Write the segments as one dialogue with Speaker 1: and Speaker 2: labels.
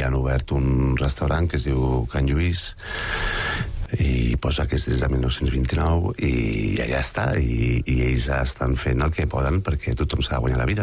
Speaker 1: han obert un restaurant que es diu Can Lluís, i posa que és des de 1929 i allà està, i ells estan fent el que poden perquè tothom s'ha de guanyar la vida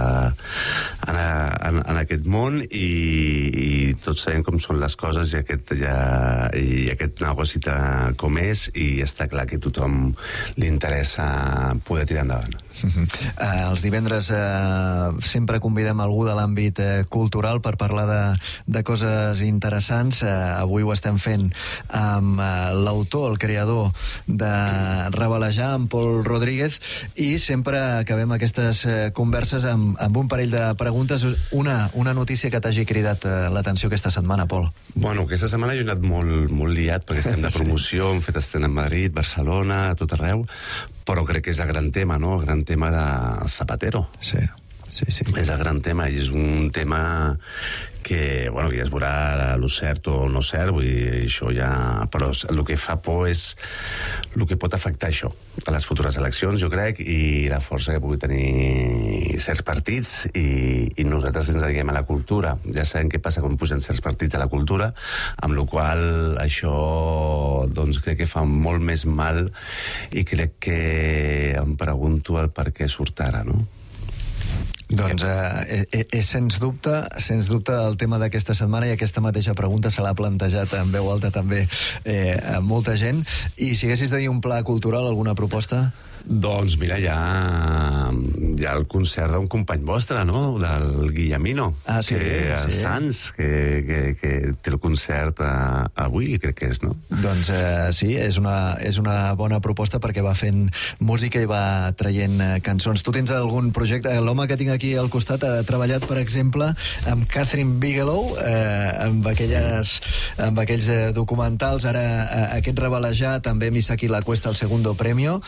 Speaker 1: en aquest món, i tots sabem com són les coses i aquest negoci com és, i està clar que a tothom li interessa poder tirar endavant.
Speaker 2: Els divendres sempre convidem algú de l'àmbit cultural per parlar de coses interessants. Avui ho estem fent amb l'autor, el creador de Rabalejar, en Pol Rodríguez, i sempre acabem aquestes converses amb un parell de preguntes. Una notícia que t'hagi cridat l'atenció aquesta setmana, Pol.
Speaker 1: Bueno, aquesta setmana jo he anat molt liat perquè estem de promoció, hem fet estrena a Madrid, Barcelona, a tot arreu, però crec que és el gran tema, no? El gran tema de Zapatero.
Speaker 2: Sí.
Speaker 1: És el gran tema, i és un tema que, bueno, que ja es veurà lo cert o no cert, vull dir, això ja... Però el que fa por és el que pot afectar això a les futures eleccions, jo crec, i la força que pugui tenir certs partits, i nosaltres ens dediquem a la cultura. Ja sabem què passa quan pugen certs partits a la cultura, amb la qual això, doncs, crec que fa molt més mal, i crec que em pregunto el per què surt ara, no?
Speaker 2: Doncs és sens dubte el tema d'aquesta setmana, i aquesta mateixa pregunta se l'ha plantejat en veu alta també a molta gent. I si haguessis de dir un pla cultural, alguna proposta?
Speaker 1: Doncs mira, hi ha el concert d'un company vostre, no?, del Guillemino, Sants, que té el concert avui, crec que és, no?
Speaker 2: Doncs sí, és una bona proposta, perquè va fent música i va traient cançons. Tu tens algun projecte? L'home que tinc aquí al costat ha treballat, per exemple, amb Catherine Bigelow, amb aquells documentals. Ara aquest Rabalejar, també Misaki La Cuesta, el segundo premio.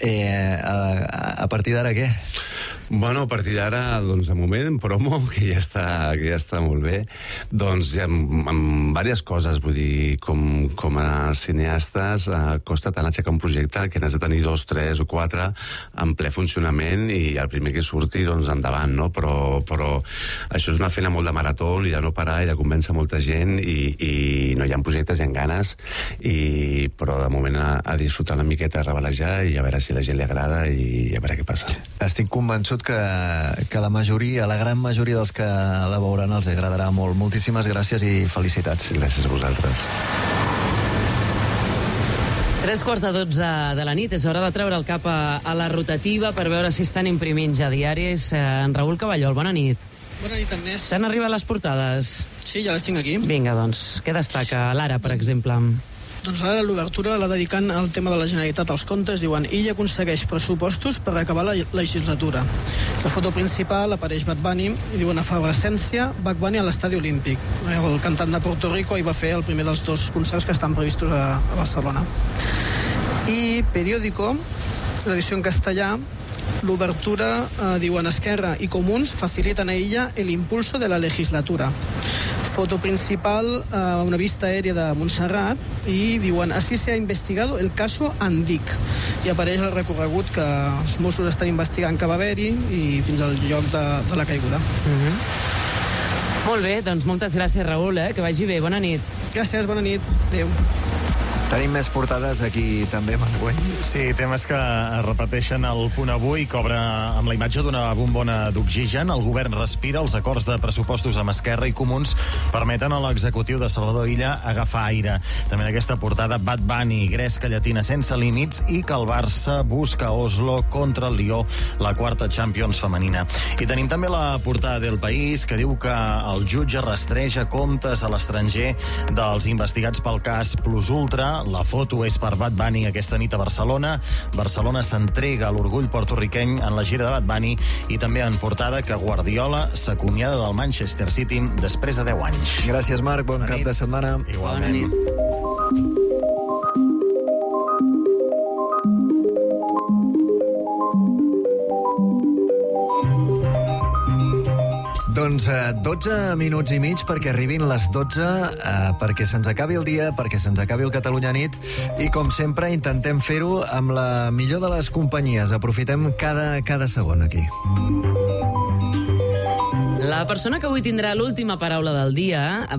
Speaker 2: A partir d'ara què?
Speaker 1: Bueno, a partir d'ara, doncs, de moment, promo, que ja està molt bé, doncs, amb diverses coses, vull dir, com a cineastes, costa tant aixecar un projecte que n'has de tenir 2, 3 o 4 en ple funcionament, i el primer que surti, doncs, endavant, no? Però això és una feina molt de marató, i de no parar, i de convèncer molta gent, i no hi ha projectes, hi ha ganes, però de moment a disfrutar una miqueta de Rabalejar, i a veure si a la gent li agrada, i a veure què passa.
Speaker 2: Estic convençut que la gran majoria dels que la veuran els agradarà molt. Moltíssimes gràcies i felicitats.
Speaker 1: Gràcies a vosaltres.
Speaker 3: 11:45 de la nit, és hora de treure el cap a la rotativa per veure si estan imprimint ja diaris. En Raül Cavallol, bona nit.
Speaker 4: Bona nit, Agnès.
Speaker 3: T'han arribat les portades?
Speaker 4: Sí, ja les tinc aquí.
Speaker 3: Vinga, doncs, què destaca l'Ara, per exemple?
Speaker 4: Doncs ara l'obertura la dediquen al tema de la Generalitat als comptes. Diuen, Illa aconsegueix pressupostos per acabar la legislatura. La foto principal apareix Bad Bunny, i diuen efervescència, Bad Bunny a l'estadi olímpic. El cantant de Puerto Rico hi va fer el primer dels 2 concerts que estan previstos a Barcelona. I Periódico, l'edició en castellà, l'obertura, diuen Esquerra i Comuns faciliten a Illa el impulso de la legislatura. Foto principal, una vista aèria de Montserrat, i diuen, así se ha investigado el caso Andic. I apareix el recorregut que els Mossos estan investigant que va haver-hi, i fins al lloc de la caiguda.
Speaker 3: Molt bé, doncs moltes gràcies, Raül, que vagi bé. Bona nit.
Speaker 4: Gràcies, bona nit. Adéu.
Speaker 2: Tenim més portades aquí també, Manguell.
Speaker 5: Sí, temes que es repeteixen al Punt Avui, que obre amb la imatge d'una bombona d'oxigen. El govern respira, els acords de pressupostos amb Esquerra i Comuns permeten a l'executiu de Salvador Illa agafar aire. També en aquesta portada, Bad Bunny, gresca llatina sense límits, i que el Barça busca Oslo contra el Lió, la 4ª Champions femenina. I tenim també la portada del País, que diu que el jutge rastreja comptes a l'estranger dels investigats pel cas Plus Ultra. La foto és per Bad Bunny aquesta nit a Barcelona. Barcelona s'entrega a l'orgull porto-riqueny en la gira de Bad Bunny, i també en portada que Guardiola s'acomiada del Manchester City després de 10 anys.
Speaker 2: Gràcies, Marc. Bon cap de setmana.
Speaker 5: Igualment.
Speaker 3: Bona nit.
Speaker 2: Doncs 12 minuts i mig perquè arribin les 12, perquè se'ns acabi el dia, perquè se'ns acabi el Catalunya Nit, i com sempre intentem fer-ho amb la millor de les companyies. Aprofitem cada segon aquí.
Speaker 3: La persona que avui tindrà l'última paraula del dia